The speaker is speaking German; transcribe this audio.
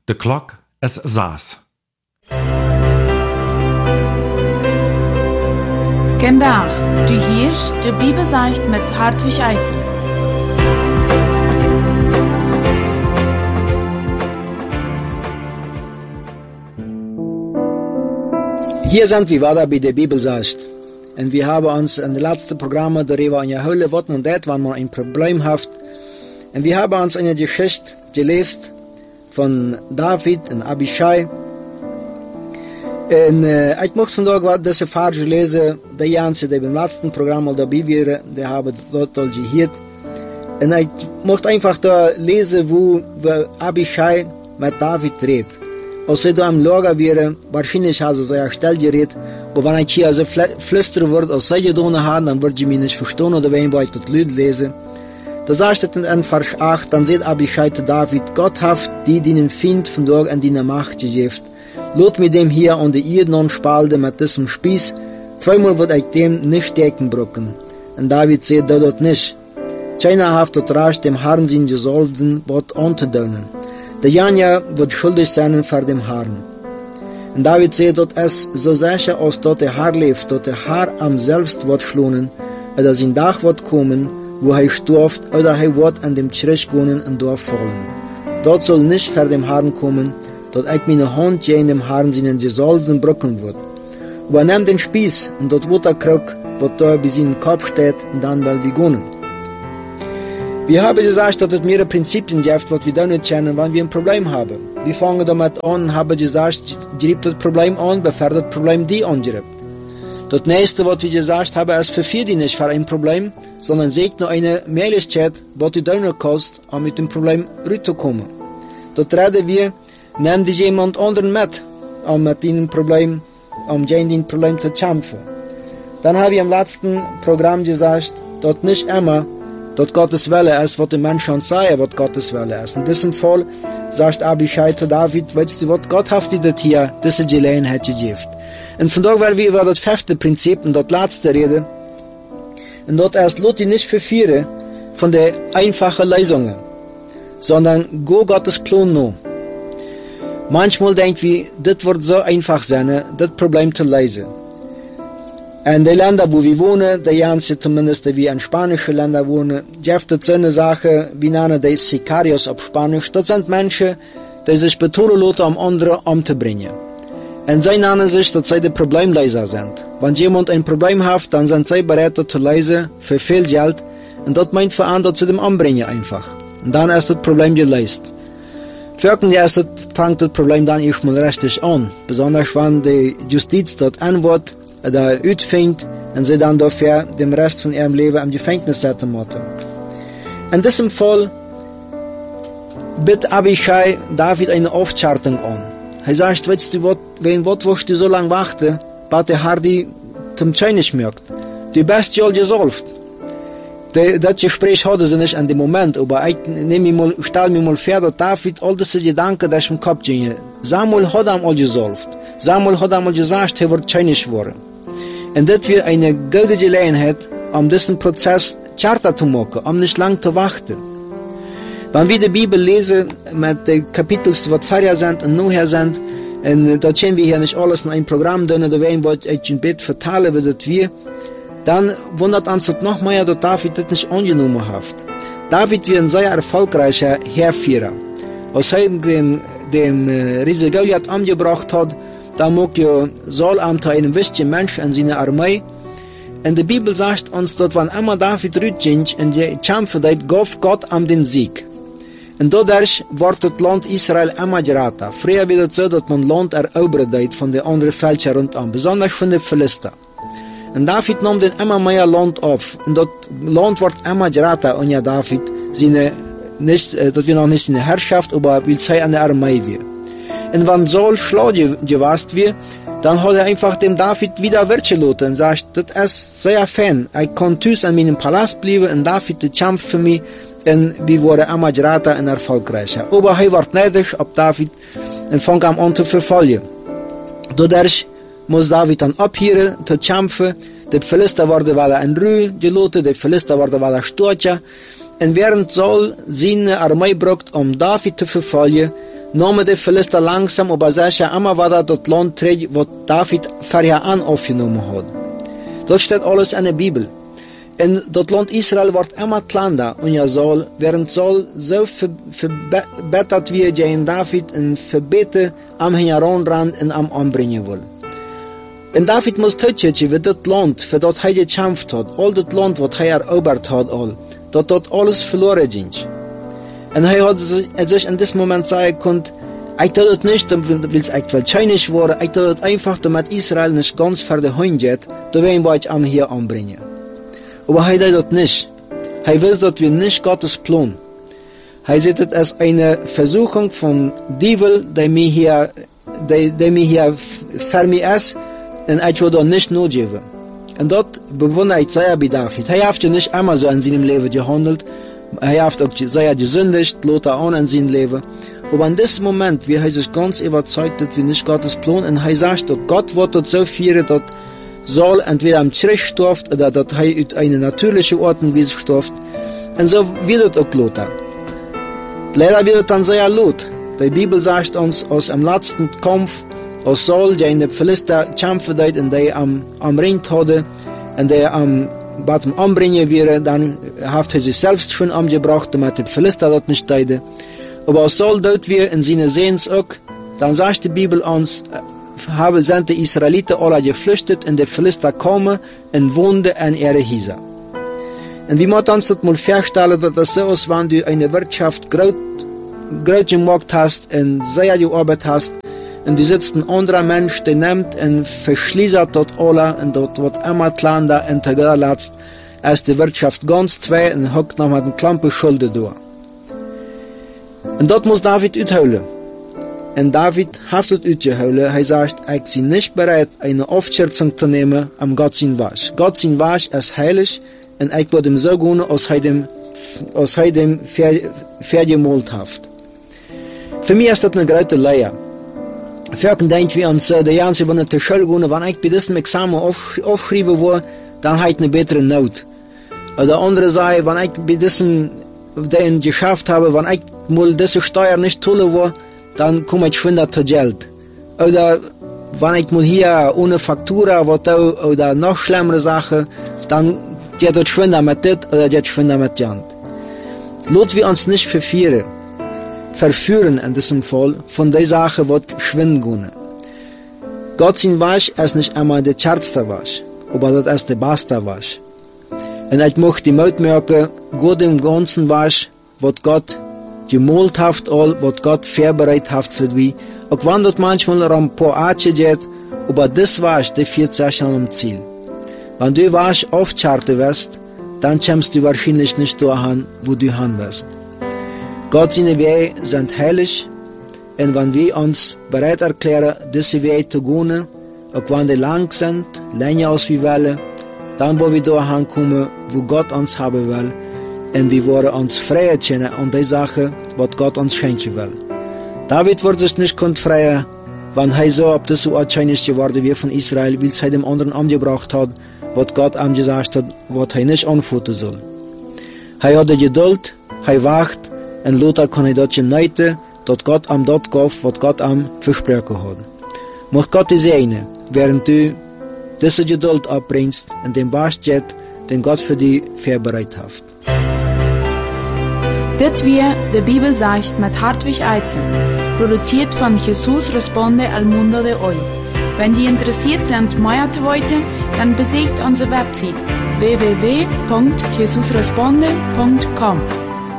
De klok is 6. Vandaag, du hörst de Bibelzeit mit Hartwig Eidzel. Hier sind wir wieder bei der Bibelzeit. Und wir haben uns in den letzten Programmen darüber unterhalten, was man tut, wenn man ein Problem hat. Und wir haben uns eine Geschichte gelesen von David und Abischai. Und ich möchte vandaag diese Verse lesen, die ganze, die beim letzten Programm al dabei waren, die haben dort al gehört. Und ich möchte einfach da lesen, wo Abischai mit David redet. Als sie da im Lager wären, wahrscheinlich haben sie so erstellt geredet, aber wenn ich hier so flüstern würde, als sie getan haben, dann würde ich mich nicht verstehen, oder wenn ich das Lied lese. Da sagt es in Vers 8, dann sagt Abischai zu David, Gott hat die den Feind von Tag an deine Macht gegeben. Lot mir dem hier an die Erde anspalten mit diesem Spieß, zweimal wird ich dem nicht stecken brücken. Und David sagt das nicht. Keiner hat das Recht, dem Herrn sein Gesalbten Wort anzudeuten. Der Janja wird schuldig sein vor dem Herrn. Und David sagt, dass es so sicher als dort der Herr lebt, dass der Herr am selbst wird schlonen, oder sein Tag wird kommen, wo er stirbt, oder er wird an dem Zurückgehen und Dorf fallen. Dort soll nicht vor dem Herrn kommen, dass ich meine Hand je in dem Herrn seinen Gesalbten brücken wird. Aber nimm den Spieß und dort wird er krieg, was da bei seinem Kopf steht, und dann will beginnen. Wir haben gesagt, dass es mehrere Prinzipien gibt, was wir da nicht kennen, wenn wir ein Problem haben. Wir fangen damit an, haben gesagt, greift das Problem an, bevor das Problem die angreift. Das nächste, was wir gesagt haben, ist für die nicht für ein Problem, sondern sagt nur eine Möglichkeit, was die da nicht kostet, um mit dem Problem rauszukommen. Dort reden wir, nimm dich jemand anderen mit, um mit diesem Problem, gegen das Problem zu kämpfen. Dann habe ich im letzten Programm gesagt, dass nicht immer dass Gottes Wille ist, was die Menschen sagen, was Gottes Wille ist. In diesem Fall sagt Abischai zu David, weißt du, was Gott hat dir das hier, diese Gelegenheit gegeben. Und von daher werden wir über das 5. Prinzip und das letzte reden. Und dort erst lot die nicht verführen von der einfachen Lösungen, sondern go Gottes Plan noch. Manchmal denken wir, das wird so einfach sein, das Problem zu lösen. In den Ländern, wo wir wohnen, die ganze zumindest wie in spanischen Ländern wohnen, gibt es so eine Sache, wie nennen die Sicarios auf Spanisch. Das sind Menschen, die sich betonen lassen, um andere umzubringen. Und sie nennen sich, dass sie die Problemlöser sind. Wenn jemand ein Problem hat, dann sind sie bereit, das zu lösen, für viel Geld. Und das meint vor allem, dass sie dem umbringen einfach. Und dann ist das Problem gelöst. Folgend fängt das Problem dann erstmal richtig an. Besonders wenn die Justiz dort antwortet, oder ausfängt und sie dann dafür den Rest von ihrem Leben im Gefängnis setzen müssen. In diesem Fall bittet Abischai David eine Aufchartung an. Er sagt, weißt du, wenn was du so lange warten, was der Herr die zum König merkt. Du bist ja gesolft. Das Gespräch hatte sie nicht an dem Moment, aber ich stelle mir mal vor, dass David all diese Gedanken durch den Kopf gingen. Samuel hat ihm all gesolft. Samuel hat einmal gesagt, er wird König geworden. Und das wird eine gute Gelegenheit, um diesen Prozess charter zu machen, um nicht lang zu warten. Wenn wir die Bibel lesen, mit den Kapiteln, die vorher sind und nachher sind, und da können wir hier nicht alles in ein Programm tun, da werden wir euch ein Bett verteilen, wie das wir, dann wundert uns das noch mehr, dass David das nicht angenommen hat. David wird ein sehr erfolgreicher Heerführer. Als er dem Riese Goliath umgebracht hat, da mag ja Saul einem wichtigen Mensch in seiner Armee. Und die Bibel sagt uns, dass wenn einmal David rütging in die Kämpfe, gab Gott ihm den Sieg. Und dadurch wird das Land Israel immer geraten. Früher war es so, dass man Land erobert von den anderen Völkern rundum, besonders von den Philister. Und David nahm dann immer mehr Land auf. Und das Land wird immer geraten, und ja David, das wir noch nicht seine Herrschaft, aber will sei an der Armee wir. Und wenn Saul schlau gewesen wird, dann hat er einfach dem David wieder wirtschaften und sagt, das ist sehr fein. Ich kann tüß an meinem Palast bleiben und David der kämpft für mich und wir wurden immer geraten und erfolgreicher. Aber er wird neidisch auf David und fängt an zu verfolgen. Dadurch muss David dann abhören, zu kämpfen. Die Philister werden wieder in Ruhe gelassen, die Philister werden wieder stürzen. Und während Saul seine Armee braucht, David zu verfolgen, nahmen die Philister langsam, aber sicher immer weiter das Land zurück, was David vorher aufgenommen hat. Das steht alles in der Bibel. In das Land Israel wird immer kleiner und ja Saul, während Saul so verbettet wird gegen David und verbete am heranrennen und am anbringen will. Und David muss töten, wie das Land, für das er gekämpft hat, all das Land, was er erobert hat, dass dort alles verloren ging. Und er hat sich in diesem Moment sagen können, ich tue das nicht, weil es wahrscheinlich war, ich tue das einfach, damit Israel nicht ganz verloren geht, da werden wir euch hier anbringen. Aber er tut das nicht. Er weiß, dass wir nicht Gottes Plan. Er sieht es als eine Versuchung von Teufel, der mir hier für mich ist, und ich will das nicht nur geben. Und dort bewundere ich sehr bei David. Er hat ja nicht einmal so in seinem Leben gehandelt. Er hat auch sehr gesündigt, Lothar auch in seinem Leben. Aber in diesem Moment, wie er sich ganz überzeugt hat, wie nicht Gottes Plan, und er sagt, dass Gott wird das so führen, dass Saul entweder am Trick stirbt, oder dass er aus einer natürlichen Art und Weise stirbt. Und so wird es auch Lothar. Leider wird es dann sehr laut. Die Bibel sagt uns, aus dem letzten Kampf, als Saul gegen die Philister kämpfen deed und die am Ring hadden, und die wat hem anbringen wäre, dann hat er sich selbst schon angebracht, damit die Philister das nicht deiden. Aber als Saul dort wir in seine Sehens auch, dann sagt die Bibel uns, sind die Israeliten alle geflüchtet und die Philister kamen und wohnten in ihre Häuser. Und wie man uns das mal vorstellen, dass das so ist, wenn du eine Wirtschaft groß gemacht hast und sehr gearbeitet hast, und du sitzt ein anderer Mensch, der nimmt und verschließt dort alle, und dort wird immer kleiner und zuletzt ist die Wirtschaft ganz zwei und hockt noch mit einer Klampe Schulden durch. Und dort muss David uitholen. Und David hat es uitgeholen. Er sagt, ich bin nicht bereit, eine Aufschätzung zu nehmen am Gott sein Wasch. Gott sein Wasch ist heilig, und ich würde ihm so gerne aus dem vergemalt haft. Für mich ist das eine große Leier. Vielleicht denken wir uns, die Jansen, wenn ich zur Schule gehe, wenn ich bei diesem Examen aufschreiben will, dann habe ich eine bessere Note. Oder andere sagen, wenn ich bei diesem, den geschafft habe, wenn ich mal diese Steuer nicht tun will, dann komme ich schwinder zu Geld. Oder wenn ich mal hier ohne Faktura oder noch schlimmere Sachen, dann geht es schwinder mit das oder geht schwinder mit Jant. Lassen wir uns nicht verführen in diesem Fall von der Sache, was schwinden können. Gott sein Wasch ist nicht einmal der schärfste Wasch, aber das ist der beste Wasch. Und ich möchte die Mut merken, Gott im ganzen Wasch, was Gott gemalt hat, was Gott vorbereitet hat für dich, auch wenn das manchmal ein paar Arche geht, aber das Wasch, der führt sich schon am Ziel. Wenn du Wasch aufscharten wirst, dann kommst du wahrscheinlich nicht dahin, wo du hin wirst. Gott seine Wege sind heilig, und wenn wir uns bereit erklären, diese Wege zu gehen, auch wenn die lang sind, länger als wir wollen, dann wollen wir dahin kommen, wo Gott uns haben will, und wir wollen uns frei kennen an die Sache, was Gott uns schenken will. David wird sich nicht freien, wenn er so auf diese Art scheinig geworden wie von Israel, weil es dem anderen angebracht hat, was Gott ihm gesagt hat, was er nicht anfuttern soll. Er hat die Geduld, er wacht, und Lothar kann er dort geneiden, dass Gott am dort gab, was Gott am versprochen hat. Mag Gott dich segnen, während du diese Geduld abbringst und den Bast geht, den Gott für dich vorbereitet hat. Dit weer de Bibel sagt mit Hartwig Eizen, produziert von Jesus Responde al Mundo de Hoy. Wenn Sie interessiert sind, mehr zu wollen, dann besucht unsere Website www.jesusresponde.com.